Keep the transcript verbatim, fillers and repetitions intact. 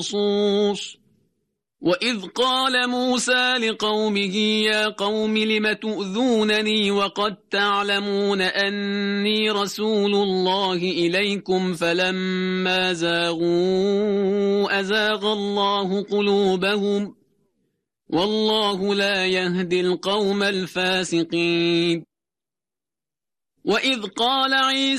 النصوص. وإذ قال موسى لقومه يا قوم لم تؤذونني وقد تعلمون أني رسول الله إليكم فلما زاغوا أزاغ الله قلوبهم والله لا يهدي القوم الفاسقين. وإذ قال عيسى